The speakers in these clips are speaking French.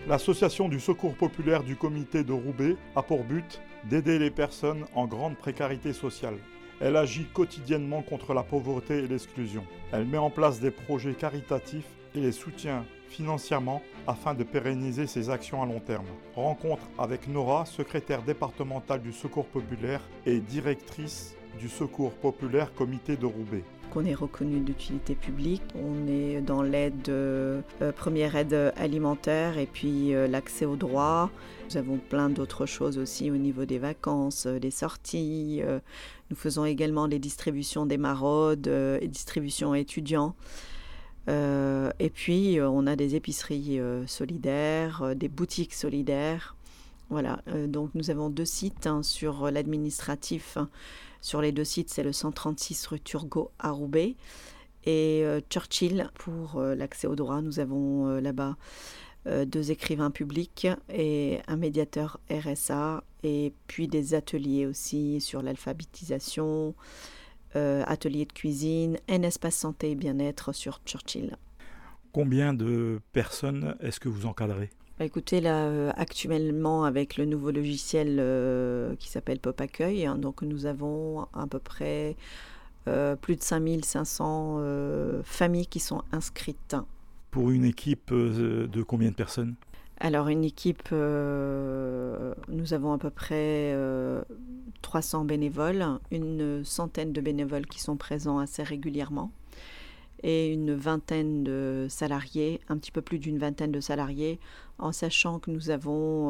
L'association du secours populaire du comité de Roubaix a pour but d'aider les personnes en grande précarité sociale. Elle agit quotidiennement contre la pauvreté et l'exclusion. Elle met en place des projets caritatifs et les soutient financièrement afin de pérenniser ses actions à long terme. Rencontre avec Nora, secrétaire départementale du Secours populaire et directrice du Secours populaire comité de Roubaix. On est reconnu d'utilité publique, on est dans l'aide, première aide alimentaire et puis l'accès aux droits. Nous avons plein d'autres choses aussi au niveau des vacances, des sorties. Nous faisons également les distributions des maraudes et distributions étudiants. Et puis on a des épiceries solidaires, des boutiques solidaires. Voilà, donc nous avons 2 sites sur l'administratif. Sur les 2 sites, c'est le 136 rue Turgot à Roubaix et Churchill pour l'accès aux droits. Nous avons là-bas 2 écrivains publics et un médiateur RSA et puis des ateliers aussi sur l'alphabétisation, ateliers de cuisine, un espace santé et bien-être sur Churchill. Combien de personnes est-ce que vous encadrez ? Écoutez, là, actuellement, avec le nouveau logiciel qui s'appelle Pop Accueil, donc nous avons à peu près plus de 5500 familles qui sont inscrites. Pour une équipe de combien de personnes ? Alors, une équipe, nous avons à peu près 300 bénévoles, une centaine de bénévoles qui sont présents assez régulièrement et une vingtaine de salariés, un petit peu plus d'une vingtaine de salariés, en sachant que nous avons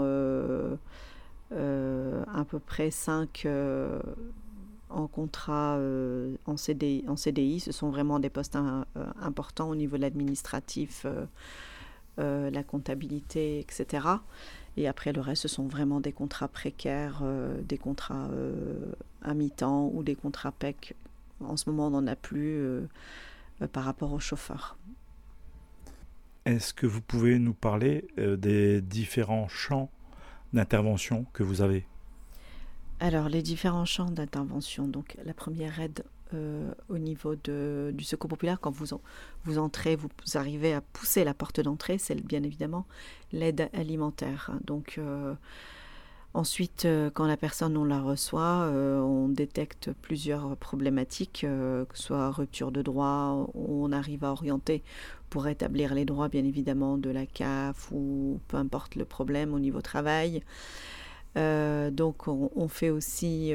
à peu près 5 en contrat en CDI. Ce sont vraiment des postes importants au niveau de l'administratif, la comptabilité, etc. Et après, le reste, ce sont vraiment des contrats précaires, des contrats à mi-temps ou des contrats PEC. En ce moment, on n'en a plus par rapport aux chauffeurs. Est-ce que vous pouvez nous parler des différents champs d'intervention que vous avez ? Alors, les différents champs d'intervention, donc la première aide au niveau du secours populaire, quand vous entrez, vous arrivez à pousser la porte d'entrée, c'est bien évidemment l'aide alimentaire. Donc, ensuite, quand la personne, on la reçoit, on détecte plusieurs problématiques, que ce soit rupture de droit, on arrive à orienter pour rétablir les droits, bien évidemment, de la CAF ou peu importe le problème au niveau travail. Donc, on fait aussi,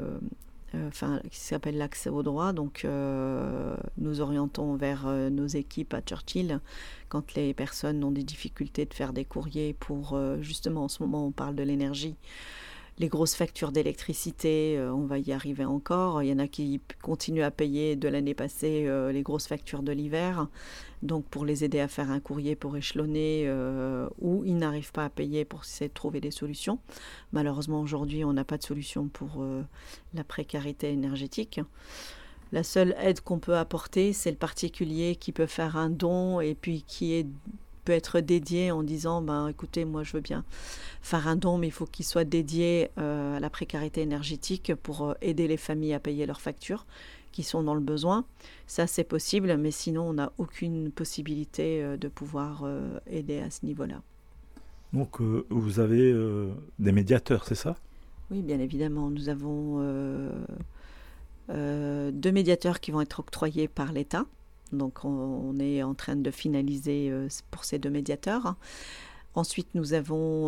qui s'appelle l'accès aux droits. Donc, nous orientons vers nos équipes à Churchill quand les personnes ont des difficultés de faire des courriers pour, justement, en ce moment, on parle de l'énergie. Les grosses factures d'électricité, on va y arriver encore. Il y en a qui continuent à payer de l'année passée les grosses factures de l'hiver. Donc, pour les aider à faire un courrier pour échelonner, ou ils n'arrivent pas à payer pour essayer de trouver des solutions. Malheureusement, aujourd'hui, on n'a pas de solution pour la précarité énergétique. La seule aide qu'on peut apporter, c'est le particulier qui peut faire un don et puis peut être dédié en disant écoutez, moi je veux bien faire un don, mais il faut qu'il soit dédié à la précarité énergétique pour aider les familles à payer leurs factures qui sont dans le besoin. Ça, c'est possible, mais sinon, on n'a aucune possibilité de pouvoir aider à ce niveau-là. Donc, vous avez des médiateurs, c'est ça ? Oui, bien évidemment. Nous avons 2 médiateurs qui vont être octroyés par l'État. Donc, on est en train de finaliser pour ces 2 médiateurs. Ensuite, nous avons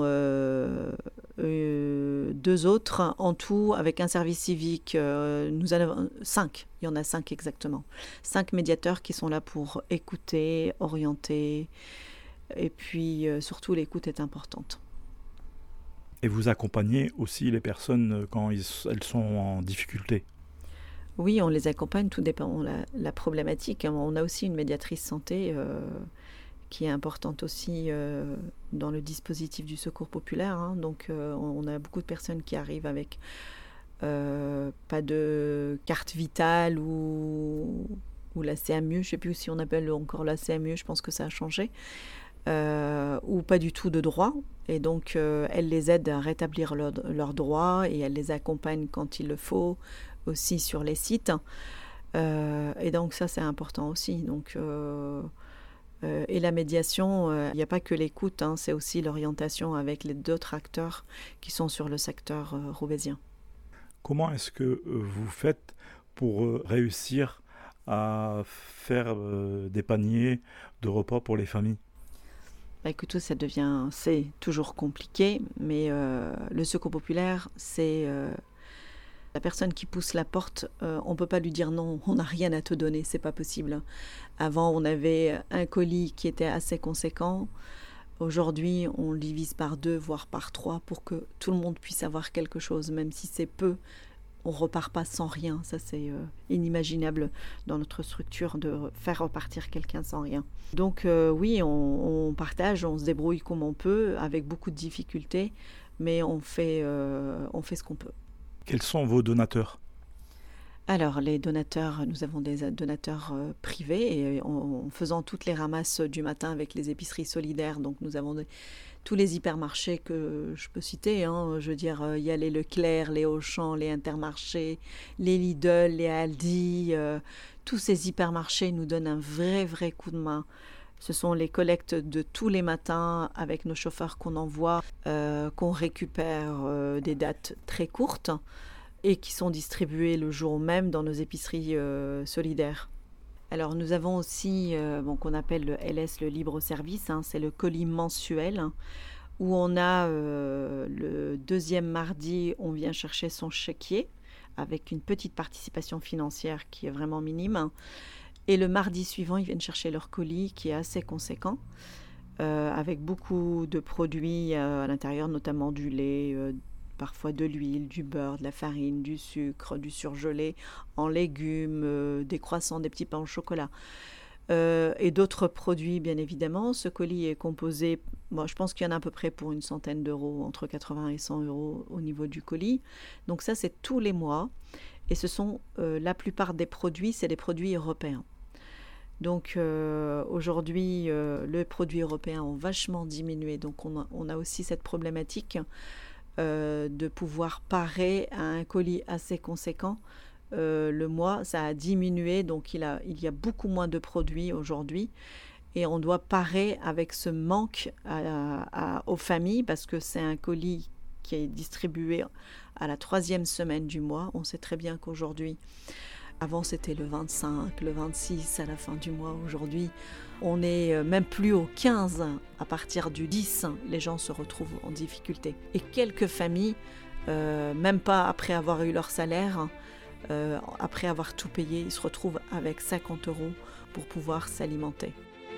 2 autres en tout avec un service civique. Nous en avons 5. Il y en a 5 exactement. 5 médiateurs qui sont là pour écouter, orienter. Et puis, surtout, l'écoute est importante. Et vous accompagnez aussi les personnes quand elles sont en difficulté ? Oui, on les accompagne, tout dépend de la problématique. On a aussi une médiatrice santé qui est importante aussi dans le dispositif du secours populaire. Donc, on a beaucoup de personnes qui arrivent avec pas de carte vitale ou la CMU. Je ne sais plus si on appelle encore la CMU, je pense que ça a changé. Ou pas du tout de droit. Et donc, elle les aide à rétablir leurs droits et elle les accompagne quand il le faut, aussi sur les sites. Et donc, ça, c'est important aussi. Donc, Et la médiation, il n'y a pas que l'écoute, hein, c'est aussi l'orientation avec les d'autres acteurs qui sont sur le secteur roubaisien. Comment est-ce que vous faites pour réussir à faire des paniers de repas pour les familles? Écoute, c'est toujours compliqué, mais le secours populaire, c'est la personne qui pousse la porte, on ne peut pas lui dire non, on n'a rien à te donner, c'est pas possible. Avant, on avait un colis qui était assez conséquent. Aujourd'hui, on le divise par 2, voire par 3, pour que tout le monde puisse avoir quelque chose, même si c'est peu. On ne repart pas sans rien. Ça, c'est inimaginable dans notre structure de faire repartir quelqu'un sans rien. Donc oui, on partage, on se débrouille comme on peut, avec beaucoup de difficultés, mais on fait ce qu'on peut. Quels sont vos donateurs? Alors, les donateurs, nous avons des donateurs privés et en faisant toutes les ramasses du matin avec les épiceries solidaires, donc nous avons tous les hypermarchés que je peux citer, hein, je veux dire, il y a les Leclerc, les Auchan, les Intermarchés, les Lidl, les Aldi, tous ces hypermarchés nous donnent un vrai coup de main. Ce sont les collectes de tous les matins avec nos chauffeurs qu'on envoie, qu'on récupère des dates très courtes et qui sont distribuées le jour même dans nos épiceries solidaires. Alors nous avons aussi qu'on appelle le LS, le libre service, hein, c'est le colis mensuel où on a le deuxième mardi, on vient chercher son chéquier avec une petite participation financière qui est vraiment minime. Et le mardi suivant, ils viennent chercher leur colis qui est assez conséquent, avec beaucoup de produits à l'intérieur, notamment du lait, parfois de l'huile, du beurre, de la farine, du sucre, du surgelé en légumes, des croissants, des petits pains au chocolat. Et d'autres produits, bien évidemment. Ce colis est composé, je pense qu'il y en a à peu près pour une centaine d'euros, entre 80 et 100 euros au niveau du colis. Donc ça, c'est tous les mois. Et ce sont la plupart des produits, c'est des produits européens. Donc aujourd'hui, les produits européens ont vachement diminué. Donc on a aussi cette problématique de pouvoir parer à un colis assez conséquent. Le mois, ça a diminué, donc il y a beaucoup moins de produits aujourd'hui. Et on doit parer avec ce manque aux familles parce que c'est un colis qui est distribué à la 3e semaine du mois. On sait très bien qu'aujourd'hui, avant c'était le 25, le 26 à la fin du mois. Aujourd'hui, on n'est même plus au 15. À partir du 10, les gens se retrouvent en difficulté. Et quelques familles, même pas après avoir eu leur salaire, après avoir tout payé, ils se retrouvent avec 50 euros pour pouvoir s'alimenter.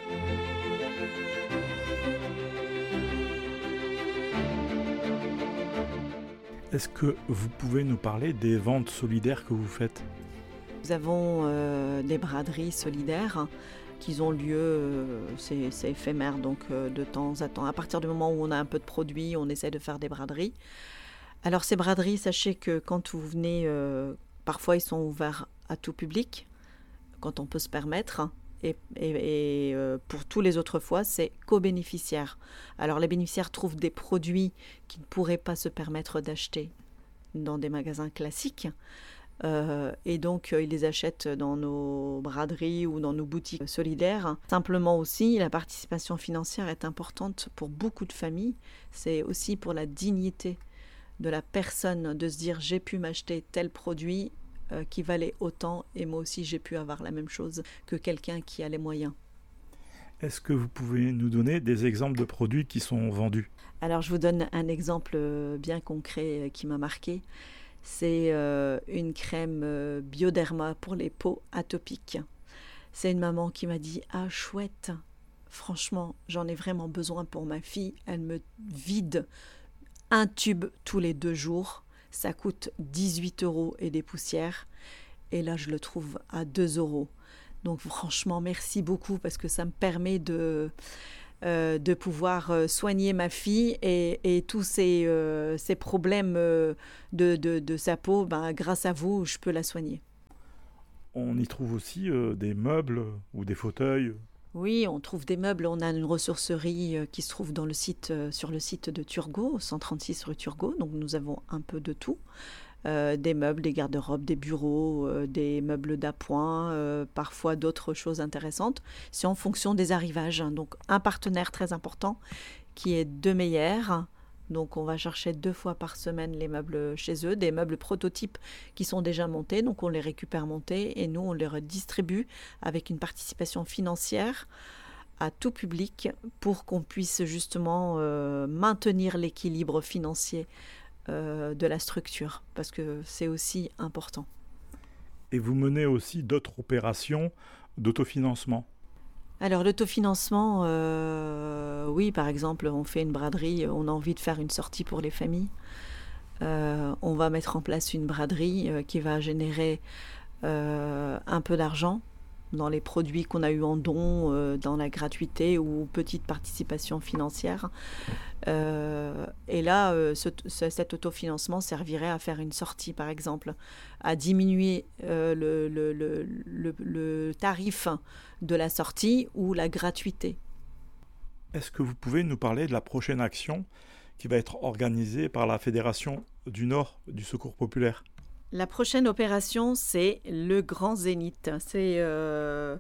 Est-ce que vous pouvez nous parler des ventes solidaires que vous faites? Nous avons des braderies solidaires qui ont lieu, c'est éphémère, donc de temps à temps. À partir du moment où on a un peu de produits, on essaie de faire des braderies. Alors ces braderies, sachez que quand vous venez, parfois ils sont ouverts à tout public, quand on peut se permettre. Et pour tous les autres fois, c'est co-bénéficiaires. Alors les bénéficiaires trouvent des produits qu'ils ne pourraient pas se permettre d'acheter dans des magasins classiques. Et donc ils les achètent dans nos braderies ou dans nos boutiques solidaires. Simplement aussi, la participation financière est importante pour beaucoup de familles. C'est aussi pour la dignité de la personne de se dire j'ai pu m'acheter tel produit qui valait autant et moi aussi j'ai pu avoir la même chose que quelqu'un qui a les moyens. Est-ce que vous pouvez nous donner des exemples de produits qui sont vendus? Alors je vous donne un exemple bien concret qui m'a marqué. C'est une crème Bioderma pour les peaux atopiques. C'est une maman qui m'a dit « Ah chouette, franchement j'en ai vraiment besoin pour ma fille, elle me vide un tube tous les 2 jours. Ça coûte 18 euros et des poussières. Et là, je le trouve à 2 euros. Donc franchement, merci beaucoup parce que ça me permet de pouvoir soigner ma fille et tous ces problèmes de sa peau, grâce à vous, je peux la soigner. On y trouve aussi des meubles ou des fauteuils. Oui, on trouve des meubles. On a une ressourcerie qui se trouve sur le site de Turgot, 136 rue Turgot. Donc nous avons un peu de tout. des meubles, des garde-robes, des bureaux, des meubles d'appoint, parfois d'autres choses intéressantes. C'est en fonction des arrivages. Donc un partenaire très important qui est De Meyer. Donc on va chercher 2 fois par semaine les meubles chez eux, des meubles prototypes qui sont déjà montés. Donc on les récupère montés et nous on les redistribue avec une participation financière à tout public pour qu'on puisse justement maintenir l'équilibre financier de la structure, parce que c'est aussi important. Et vous menez aussi d'autres opérations d'autofinancement? Alors l'autofinancement, oui, par exemple, on fait une braderie, on a envie de faire une sortie pour les familles. On va mettre en place une braderie qui va générer un peu d'argent dans les produits qu'on a eu en don, dans la gratuité ou petite participation financière. Et là, cet autofinancement servirait à faire une sortie, par exemple, à diminuer le tarif de la sortie ou la gratuité. Est-ce que vous pouvez nous parler de la prochaine action qui va être organisée par la Fédération du Nord du Secours Populaire? La prochaine opération, c'est le Grand Zénith. C'est le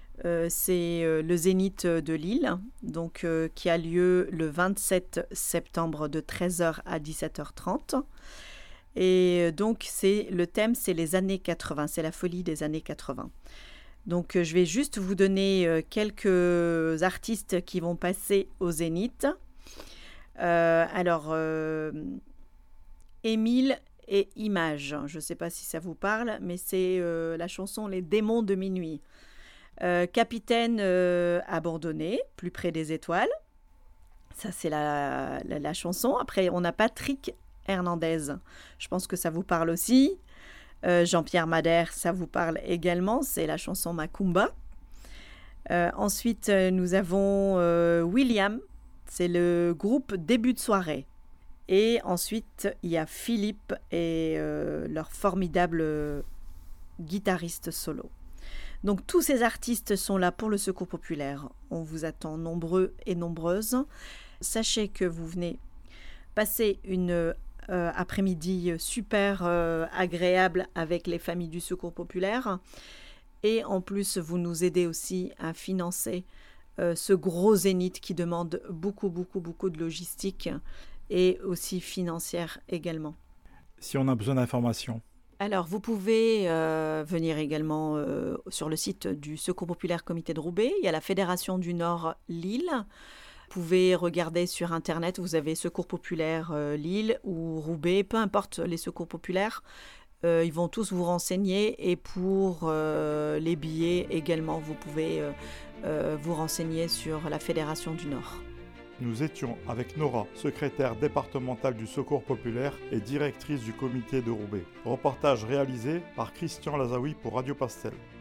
Zénith de Lille, donc, qui a lieu le 27 septembre de 13h à 17h30. Et donc, le thème, c'est les années 80, c'est la folie des années 80. Donc, je vais juste vous donner quelques artistes qui vont passer au Zénith. Émile et Images, je ne sais pas si ça vous parle, mais c'est la chanson Les démons de minuit. Capitaine abandonné, plus près des étoiles. Ça, c'est la chanson. Après, on a Patrick Hernandez. Je pense que ça vous parle aussi. Jean-Pierre Madère, ça vous parle également. C'est la chanson Macumba. Ensuite, nous avons William. C'est le groupe Début de soirée. Et ensuite, il y a Philippe et leur formidable guitariste solo. Donc, tous ces artistes sont là pour le Secours populaire. On vous attend nombreux et nombreuses. Sachez que vous venez passer une après-midi super agréable avec les familles du Secours populaire. Et en plus, vous nous aidez aussi à financer ce gros zénith qui demande beaucoup de logistique et aussi financière également. Si on a besoin d'informations. Alors, vous pouvez venir également sur le site du Secours populaire Comité de Roubaix. Il y a la Fédération du Nord Lille. Vous pouvez regarder sur Internet, vous avez Secours populaire Lille ou Roubaix, peu importe les secours populaires. Ils vont tous vous renseigner et pour les billets également, vous pouvez vous renseigner sur la Fédération du Nord. Nous étions avec Nora, secrétaire départementale du Secours populaire et directrice du comité de Roubaix. Reportage réalisé par Christian Lazaoui pour Radio Pastel.